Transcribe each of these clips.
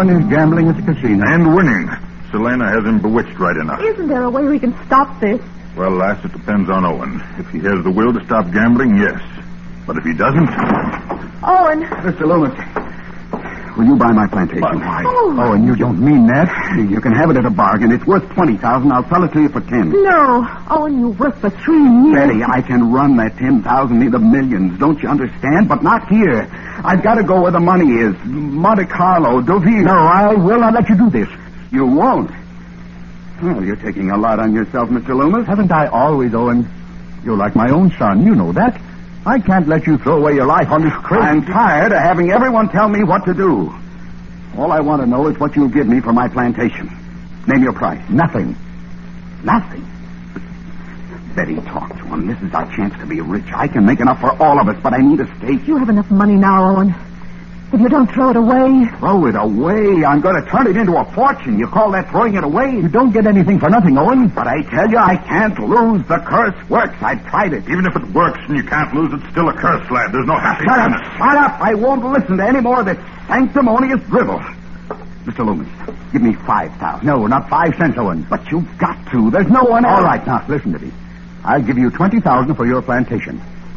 Owen is gambling at the casino. And winning. Selena has him bewitched right enough. Isn't there a way we can stop this? Well, lass, it depends on Owen. If he has the will to stop gambling, yes. But if he doesn't... Owen. Mr. Loomis, will you buy my plantation? Why? Oh, and you don't mean that. You can have it at a bargain. It's worth $20,000. I'll sell it to you for $10,000. No. Owen, you worked for 3 years. Betty, I can run that $10,000 into millions. Don't you understand? But not here. I've got to go where the money is. Monte Carlo, Deauville. No, I will not let you do this. You won't? Well, you're taking a lot on yourself, Mr. Loomis. Haven't I always, Owen? You're like my own son. You know that. I can't let you throw away your life on this crazy... I'm tired of having everyone tell me what to do. All I want to know is what you'll give me for my plantation. Name your price. Nothing. Nothing? Betty, talk to him. This is our chance to be rich. I can make enough for all of us, but I need a stake. You have enough money now, Owen. If you don't throw it away... Throw it away? I'm going to turn it into a fortune. You call that throwing it away? You don't get anything for nothing, Owen. But I tell you, I can't lose. The curse works. I've tried it. Even if it works and you can't lose, it's still a curse, lad. There's no happiness Shut in up! it. Shut up! I won't listen to any more of this sanctimonious drivel. Mr. Loomis, give me $5,000. No, not 5 cents, Owen. But you've got to. There's no one else. All right, now, listen to me. I'll give you $20,000 for your plantation.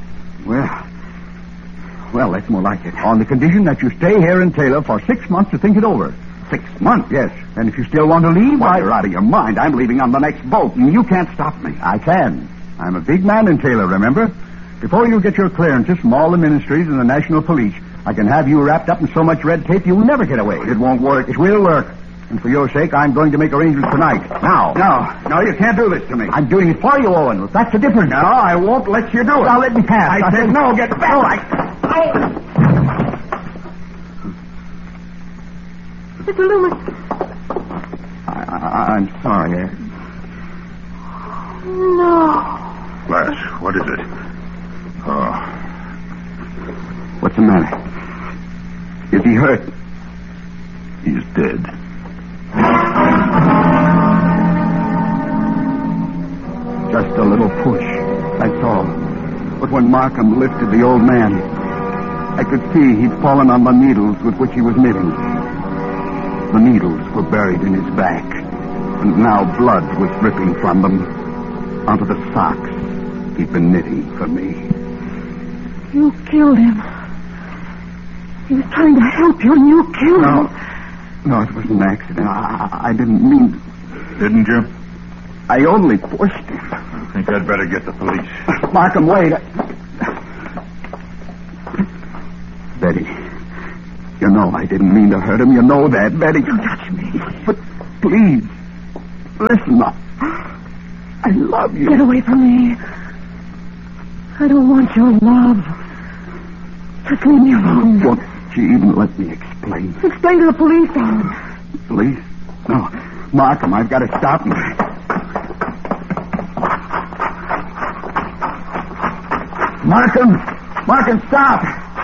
Well, that's more like it. On the condition that you stay here in Taylor for 6 months to think it over. 6 months? Yes. And if you still want to leave, Why, you're out of your mind. I'm leaving on the next boat, and you can't stop me. I can. I'm a big man in Taylor, remember? Before you get your clearances from all the ministries and the national police, I can have you wrapped up in so much red tape you'll never get away. It won't work. It will work. And for your sake, I'm going to make arrangements tonight. Now. No, you can't do this to me. I'm doing it for you, Owen. That's the difference. No, I won't let you do it. Now, let me pass. I said no, get back. All right. Mr. Loomis. I'm sorry. No. Lass, what is it? Oh. What's the matter? Is he hurt? He's dead. Just a little push, that's all. But when Markham lifted the old man, I could see he'd fallen on the needles with which he was knitting. The needles were buried in his back, and now blood was dripping from them onto the socks he'd been knitting for me. You killed him. He was trying to help you, and you killed him. No, it was an accident. I didn't mean to. Didn't you? I only pushed him. I think I'd better get the police. Markham, wait. Betty, you know I didn't mean to hurt him. You know that, Betty. Don't touch me. But please, listen. I love you. Get away from me. I don't want your love. Just leave me alone. Won't you even let me explain? Explain to the police, Owen. Police? No. Markham, I've got to stop him. Markham, stop!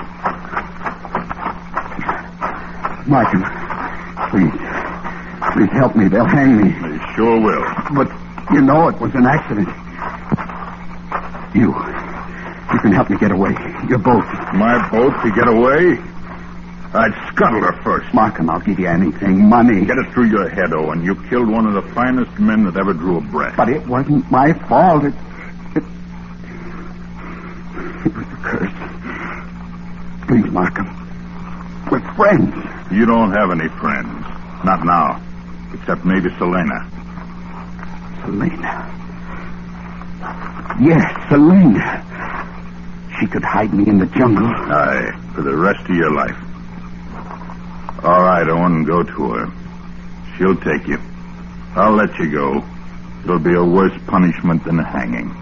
Markham, please help me. They'll hang me. They sure will. But you know it was an accident. You can help me get away. Your boat. My boat to get away? I'd scuttle her first. Markham, I'll give you anything. Money. Get it through your head, Owen. You killed one of the finest men that ever drew a breath. But it wasn't my fault. It was a curse. Please, Markham. We're friends. You don't have any friends. Not now. Except maybe Selena. Selena. Yes, Selena. She could hide me in the jungle. Aye, for the rest of your life. All right, Owen, go to her. She'll take you. I'll let you go. It'll be a worse punishment than hanging.